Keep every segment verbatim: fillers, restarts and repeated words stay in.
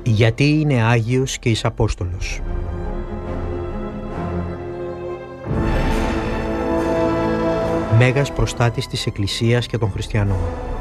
Γιατί είναι Άγιος και εις Απόστολος. Μέγας προστάτης της Εκκλησίας και των Χριστιανών.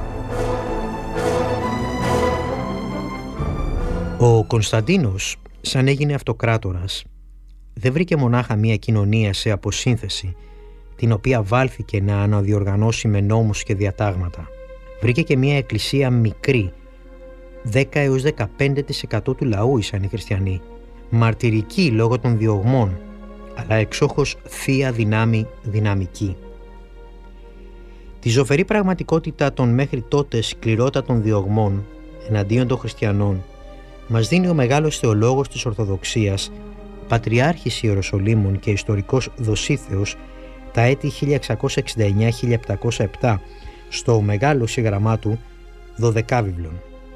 Ο Κωνσταντίνος, σαν έγινε αυτοκράτορας, δεν βρήκε μονάχα μία κοινωνία σε αποσύνθεση, την οποία βάλθηκε να αναδιοργανώσει με νόμους και διατάγματα. Βρήκε και μία εκκλησία μικρή, δέκα έως δεκαπέντε τοις εκατό του λαού ήσαν οι χριστιανοί, μαρτυρική λόγω των διωγμών, αλλά εξόχως θεία δυνάμει δυναμική. Τη ζωφερή πραγματικότητα των μέχρι τότε σκληρότατων διωγμών εναντίον των χριστιανών μας δίνει ο μεγάλος θεολόγος της Ορθοδοξίας, Πατριάρχης Ιεροσολύμων και ιστορικός Δοσίθεος τα έτη χίλια εξακόσια εξήντα εννιά με χίλια επτακόσια επτά στο μεγάλο σύγγραμμά του Δωδεκάβιβλον.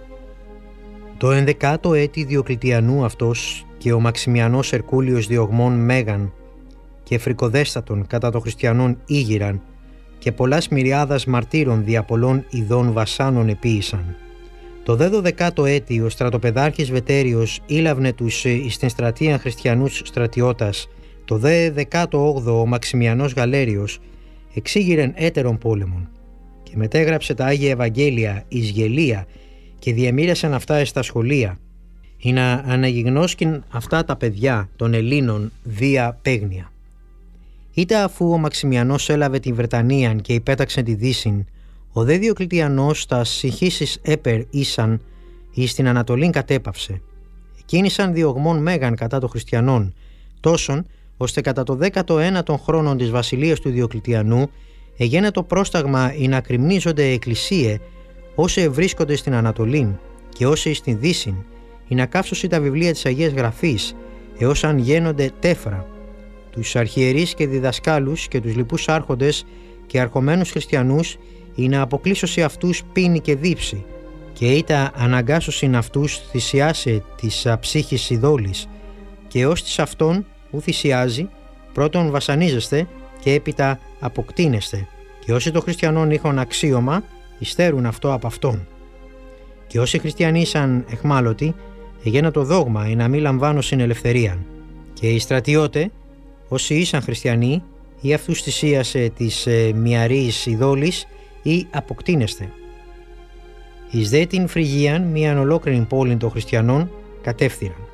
Το ενδεκάτο έτη Διοκλητιανού αυτός και ο Μαξιμιανός Ερκούλιος διωγμών μέγαν και φρικοδέστατον κατά των χριστιανών ήγηραν και πολλάς μυριάδας μαρτύρων δια πολλών ειδών βασάνων επίησαν. Το δε δωδεκάτο έτη ο στρατοπεδάρχης Βετέριος ήλαβνε τους εις την στρατείαν χριστιανούς στρατιώτας. Το δε δεκάτο όγδοο ο Μαξιμιανός Γαλέριος εξήγηρεν έτερον πόλεμον και μετέγραψε τα Άγια Ευαγγέλια εις γελία και διεμήρασαν αυτά εις τα σχολεία, ή να αναγιγνώσκην αυτά τα παιδιά των Ελλήνων δια παίγνια. Είτε αφού ο Μαξιμιανός έλαβε τη Βρετανίαν και υπέταξε τη Δύσιν, ο δε Διοκλητιανός τα συγχύσεις έπερ ήσαν εις την Ανατολήν κατέπαυσε. Εκκίνησαν διωγμών μέγαν κατά των χριστιανών, τόσον ώστε κατά το δέκατο ένατο χρόνων της βασιλείας του Διοκλητιανού εγένε το πρόσταγμα ή να κρυμνίζονται εκκλησίε όσοι ευρίσκονται στην Ανατολήν και όσοι στην Δύσιν, ή να κάψωσι τα βιβλία της Αγίας Γραφής, έως αν γένονται τέφρα, τους αρχιερείς και διδασκάλους και τους λοιπούς άρχοντες και αρχομένους χριστιανούς, ή να αποκλείσωσι αυτούς πίνη και δίψη, και ήτα αναγκάσωσιν αυτούς θυσιάσε της αψύχης ειδόλης, και ως της αυτών ου θυσιάζει, πρώτον βασανίζεστε και έπειτα αποκτήνεστε, και όσοι των χριστιανών είχαν αξίωμα, υστερούν αυτό από αυτόν. Και όσοι χριστιανοί ήσαν εχμάλωτοι, εγένα το δόγμα ή να μην λαμβάνωσιν ελευθερίαν. Και οι στρατιώτε, όσοι ήσαν χριστιανοί, ή αυτούς θυσίασε της ε, μυαρής ειδόλης, ή αποκτήνεστε. Εις δε την Φρυγίαν, μίαν ολόκληρη πόλη των χριστιανών, κατέφθυραν.